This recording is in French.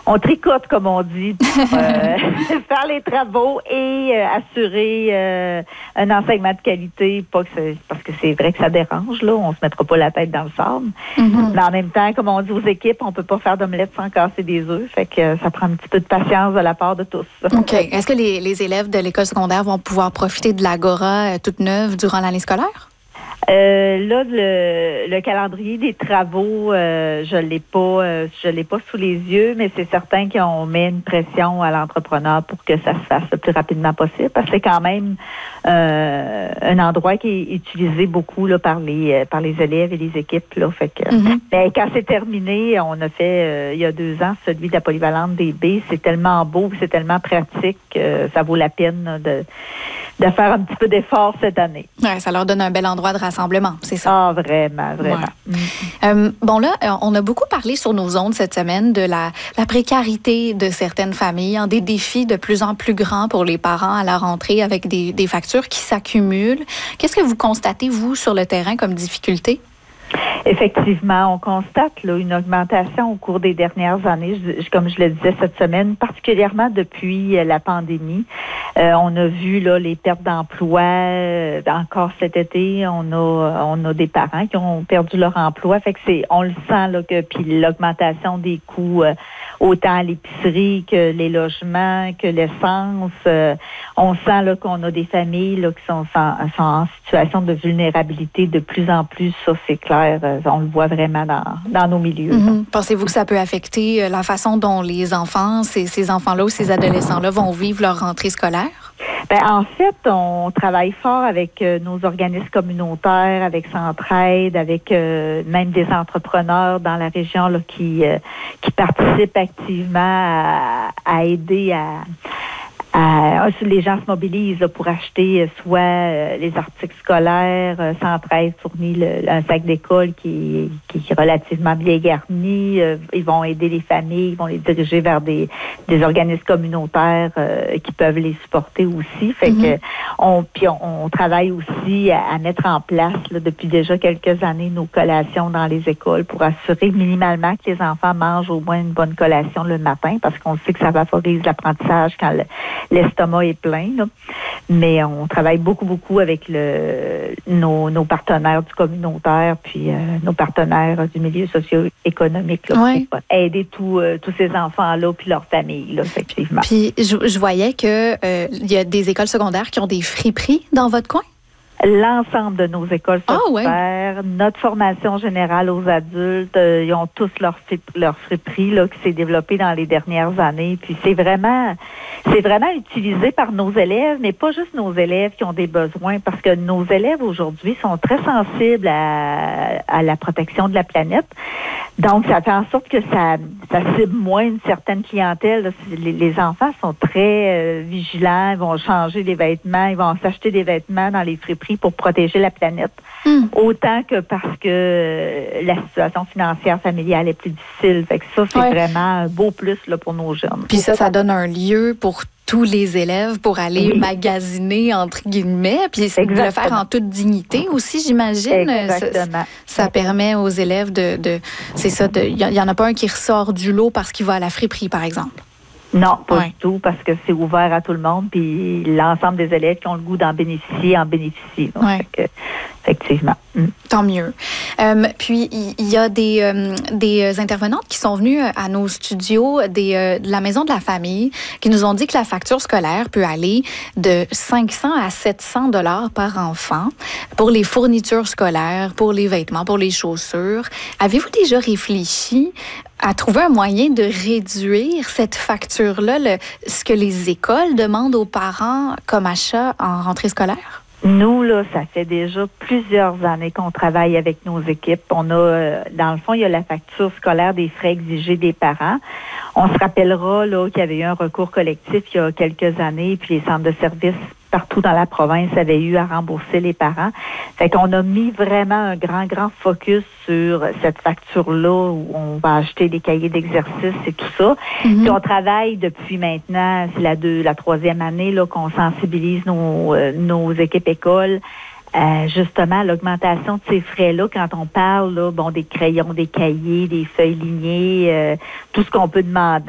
on tricote, comme on dit, pour faire les travaux et assurer un enseignement de qualité, parce que c'est vrai que ça dérange, là, on se mettra pas la tête dans le sable. Mm-hmm. Mais en même temps, comme on dit aux équipes, on peut pas faire d'omelette sans casser des œufs, fait que ça prend un petit peu de patience de la part de tous. OK. Est-ce que les élèves de l'école secondaire vont pouvoir profiter de l'Agora toute neuve durant l'année scolaire? Là, le calendrier des travaux, je l'ai pas sous les yeux, mais c'est certain qu'on met une pression à l'entrepreneur pour que ça se fasse le plus rapidement possible, parce que c'est quand même un endroit qui est utilisé beaucoup là, par les élèves et les équipes. Là, fait que, ben, quand c'est terminé, on a fait il y a 2 ans celui de la polyvalente des B. C'est tellement beau, c'est tellement pratique, ça vaut la peine là, de faire un petit peu d'effort cette année. Ouais, ça leur donne un bel endroit de rassemblement, c'est ça? Ah, vraiment, vraiment. Ouais. Bon, là, on a beaucoup parlé sur nos ondes cette semaine de la précarité de certaines familles, des défis de plus en plus grands pour les parents à la rentrée avec des factures qui s'accumulent. Qu'est-ce que vous constatez, vous, sur le terrain comme difficulté? Effectivement, on constate là, une augmentation au cours des dernières années, comme je le disais cette semaine, particulièrement depuis la pandémie. On a vu là les pertes d'emploi encore cet été. On a des parents qui ont perdu leur emploi. Fait que on le sent là que puis l'augmentation des coûts autant à l'épicerie que les logements, que l'essence. On sent là qu'on a des familles là qui sont en situation de vulnérabilité de plus en plus. Ça, c'est clair. On le voit vraiment dans nos milieux. Mm-hmm. Pensez-vous que ça peut affecter la façon dont les enfants, ces enfants-là ou ces adolescents-là vont vivre leur rentrée scolaire? Ben, en fait, on travaille fort avec nos organismes communautaires, avec Centraide, avec même des entrepreneurs dans la région là, qui participent activement à aider les gens se mobilisent là, pour acheter soit les articles scolaires. Centraide fournit un sac d'école qui est relativement bien garni. Ils vont aider les familles, ils vont les diriger vers des organismes communautaires qui peuvent les supporter aussi. Fait que on travaille aussi à mettre en place là, depuis déjà quelques années nos collations dans les écoles pour assurer minimalement que les enfants mangent au moins une bonne collation le matin, parce qu'on sait que ça favorise l'apprentissage quand l'estomac est plein, là. Mais on travaille beaucoup avec nos partenaires du communautaire, puis nos partenaires du milieu socio-économique là, pour aider tous ces enfants-là puis leurs familles, là, effectivement. Puis je voyais que il y a des écoles secondaires qui ont des friperies dans votre coin? L'ensemble de nos écoles secondaires, notre formation générale aux adultes, ils ont tous leur friperie là, qui s'est développée dans les dernières années. Puis c'est vraiment utilisé par nos élèves, mais pas juste nos élèves qui ont des besoins, parce que nos élèves aujourd'hui sont très sensibles à la protection de la planète. Donc, ça fait en sorte que ça cible moins une certaine clientèle. Là. Les enfants sont très vigilants, ils vont changer les vêtements, ils vont s'acheter des vêtements dans les friperies pour protéger la planète. Autant que parce que la situation financière familiale est plus difficile. Fait que ça, c'est vraiment un beau plus là, pour nos jeunes. Puis ça donne un lieu pour tous les élèves pour aller magasiner, entre guillemets, puis de le faire en toute dignité aussi, j'imagine. Exactement. Ça permet aux élèves c'est ça, il y en a pas un qui ressort du lot parce qu'il va à la friperie, par exemple. Non, pas du tout, parce que c'est ouvert à tout le monde, puis l'ensemble des élèves qui ont le goût d'en bénéficier en bénéficient. Donc, effectivement. Tant mieux. Puis, il y a des intervenantes qui sont venues à nos studios de la Maison de la Famille qui nous ont dit que la facture scolaire peut aller de 500 à 700 $ par enfant pour les fournitures scolaires, pour les vêtements, pour les chaussures. Avez-vous déjà réfléchi à trouver un moyen de réduire cette facture-là, ce que les écoles demandent aux parents comme achat en rentrée scolaire? Nous, là, ça fait déjà plusieurs années qu'on travaille avec nos équipes. On a, dans le fond, il y a la facture scolaire des frais exigés des parents. On se rappellera là qu'il y avait eu un recours collectif il y a quelques années, puis les centres de services partout dans la province avaient eu à rembourser les parents. Fait qu'on a mis vraiment un grand focus sur cette facture-là où on va acheter des cahiers d'exercice et tout ça. Puis on travaille depuis maintenant, c'est la 3e année là qu'on sensibilise nos équipes écoles. Justement, l'augmentation de ces frais-là, quand on parle là, des crayons, des cahiers, des feuilles lignées, tout ce qu'on peut demander.